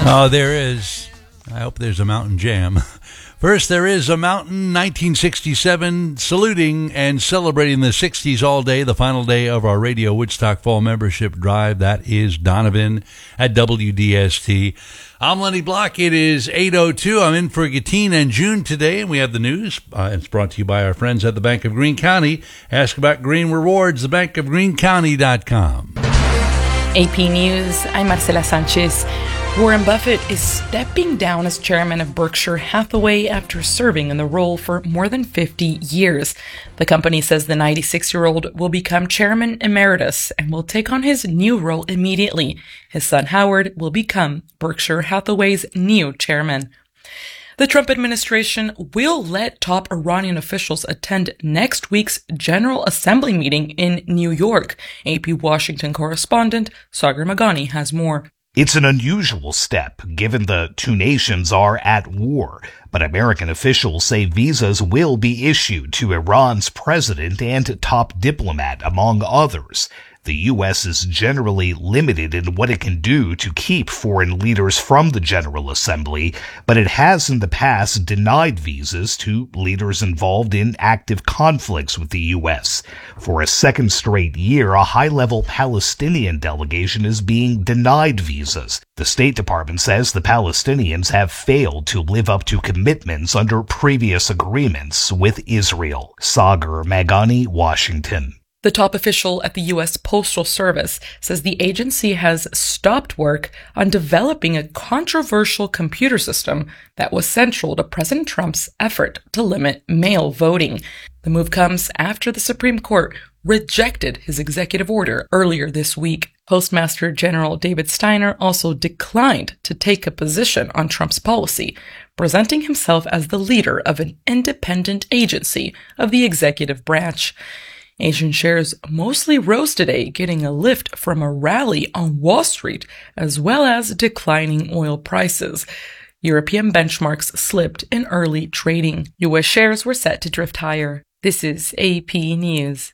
Oh, there is. I hope there's a Mountain Jam. First, there is a Mountain 1967 saluting and celebrating the 60s all day, the final day of our Radio Woodstock Fall membership drive. That is Donovan at WDST. I'm Lenny Block. It is 8:02. I'm in for Gatine and June today, and we have the news. It's brought to you by our friends at the Bank of Greene County. Ask about Green Rewards, thebankofgreenecounty.com. AP News, I'm Marcela Sanchez. Warren Buffett is stepping down as chairman of Berkshire Hathaway after serving in the role for more than 50 years. The company says the 96-year-old will become chairman emeritus and will take on his new role immediately. His son Howard will become Berkshire Hathaway's new chairman. The Trump administration will let top Iranian officials attend next week's General Assembly meeting in New York. AP Washington correspondent Sagar Magani has more. It's an unusual step, given the two nations are at war, but American officials say visas will be issued to Iran's president and top diplomat, among others. The U.S. is generally limited in what it can do to keep foreign leaders from the General Assembly, but it has in the past denied visas to leaders involved in active conflicts with the U.S. For a second straight year, a high-level Palestinian delegation is being denied visas. The State Department says the Palestinians have failed to live up to commitments under previous agreements with Israel. Sagar Magani, Washington. The top official at the U.S. Postal Service says the agency has stopped work on developing a controversial computer system that was central to President Trump's effort to limit mail voting. The move comes after the Supreme Court rejected his executive order earlier this week. Postmaster General David Steiner also declined to take a position on Trump's policy, presenting himself as the leader of an independent agency of the executive branch. Asian shares mostly rose today, getting a lift from a rally on Wall Street, as well as declining oil prices. European benchmarks slipped in early trading. U.S. shares were set to drift higher. This is AP News.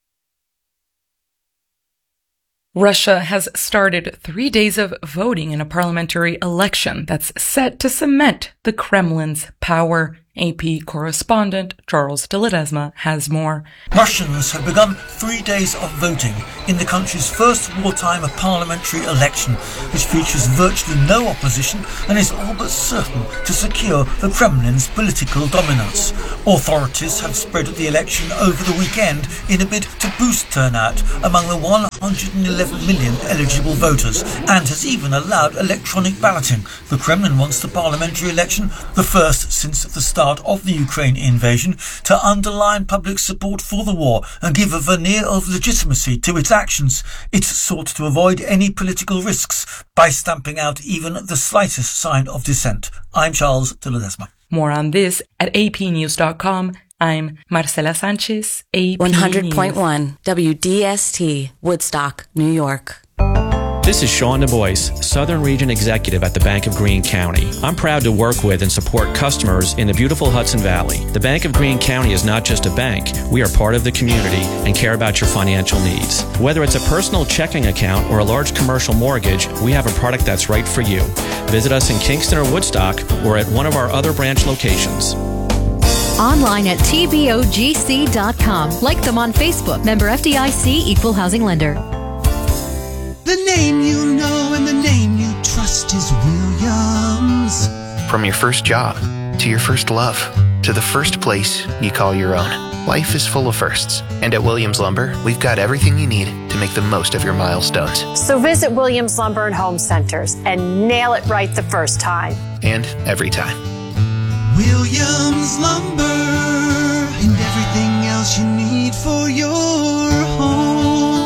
Russia has started 3 days of voting in a parliamentary election that's set to cement the Kremlin's power. AP correspondent Charles de Ledesma has more. Russians have begun 3 days of voting in the country's first wartime parliamentary election, which features virtually no opposition and is all but certain to secure the Kremlin's political dominance. Authorities have spread the election over the weekend in a bid to boost turnout among the 111 million eligible voters, and has even allowed electronic balloting. The Kremlin wants the parliamentary election, the first since the start of the Ukraine invasion, to underline public support for the war and give a veneer of legitimacy to its actions. It's sought to avoid any political risks by stamping out even the slightest sign of dissent. I'm Charles de Ledesma. More on this at apnews.com. I'm Marcela Sanchez, AP 100.1 WDST, Woodstock, New York. This is Sean Du Bois, Southern Region Executive at the Bank of Greene County. I'm proud to work with and support customers in the beautiful Hudson Valley. The Bank of Greene County is not just a bank. We are part of the community and care about your financial needs. Whether it's a personal checking account or a large commercial mortgage, we have a product that's right for you. Visit us in Kingston or Woodstock or at one of our other branch locations. Online at tbogc.com. Like them on Facebook. Member FDIC, Equal Housing Lender. The name you know and the name you trust is Williams. From your first job, to your first love, to the first place you call your own, life is full of firsts. And at Williams Lumber, we've got everything you need to make the most of your milestones. So visit Williams Lumber and Home Centers and nail it right the first time. And every time. Williams Lumber and everything else you need for your home.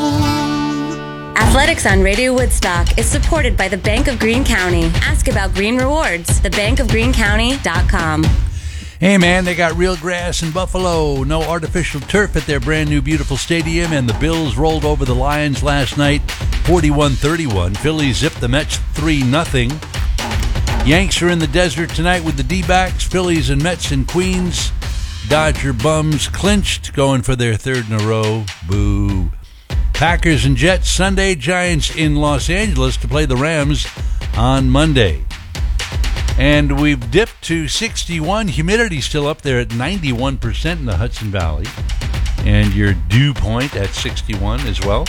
Athletics on Radio Woodstock is supported by the Bank of Greene County. Ask about Green Rewards, thebankofgreenecounty.com. Hey man, they got real grass in Buffalo, no artificial turf at their brand new beautiful stadium, and the Bills rolled over the Lions last night 41-31. Phillies zipped the Mets 3-0. Yanks are in the desert tonight with the D-backs. Phillies and Mets in Queens. Dodger bums clinched, going for their third in a row. Boo. Packers and Jets Sunday. Giants in Los Angeles to play the Rams on Monday. And we've dipped to 61. Humidity still up there at 91% in the Hudson Valley. And your dew point at 61 as well.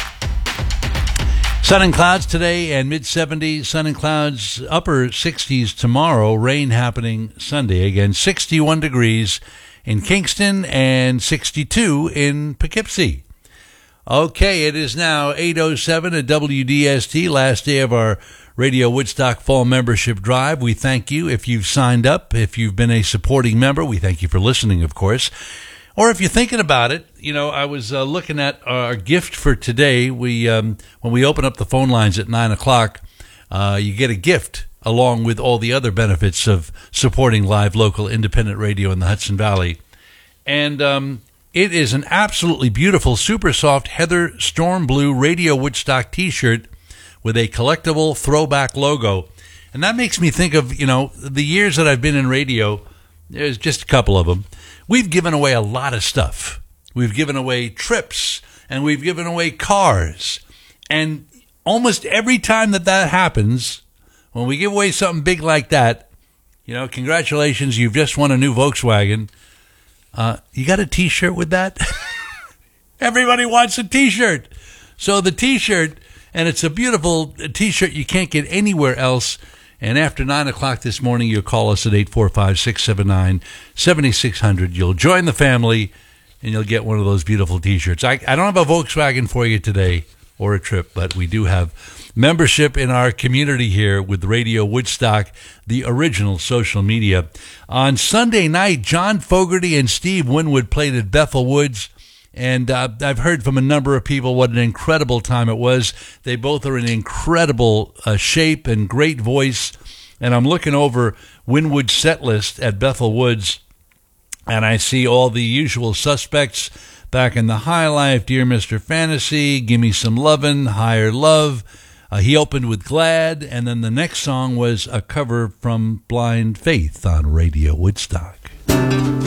Sun and clouds today and mid-70s. Sun and clouds, upper 60s tomorrow. Rain happening Sunday. Again, 61 degrees in Kingston and 62 in Poughkeepsie. Okay, it is now 8:07 at WDST, last day of our Radio Woodstock Fall Membership Drive. We thank you if you've signed up, if you've been a supporting member. We thank you for listening, of course. Or if you're thinking about it, I was looking at our gift for today. When we open up the phone lines at 9 o'clock, you get a gift along with all the other benefits of supporting live, local, independent radio in the Hudson Valley. And it is an absolutely beautiful, super soft Heather Storm Blue Radio Woodstock T-shirt with a collectible throwback logo. And that makes me think of, the years that I've been in radio. There's just a couple of them. We've given away a lot of stuff. We've given away trips, and we've given away cars. And almost every time that happens, when we give away something big like that, congratulations, you've just won a new Volkswagen. You got a T-shirt with that? Everybody wants a T-shirt. So the T-shirt, and it's a beautiful T-shirt you can't get anywhere else. And after 9 o'clock this morning, you'll call us at 845-679-7600. You'll join the family, and you'll get one of those beautiful T-shirts. I don't have a Volkswagen for you today or a trip, but we do have membership in our community here with Radio Woodstock, the original social media. On Sunday night, John Fogerty and Steve Winwood played at Bethel Woods. And I've heard from a number of people what an incredible time it was. They both are in incredible shape and great voice. And I'm looking over Winwood's set list at Bethel Woods, and I see all the usual suspects: Back in the High Life, Dear Mr. Fantasy, Gimme Some Lovin', Higher Love. He opened with Glad, and then the next song was a cover from Blind Faith on Radio Woodstock.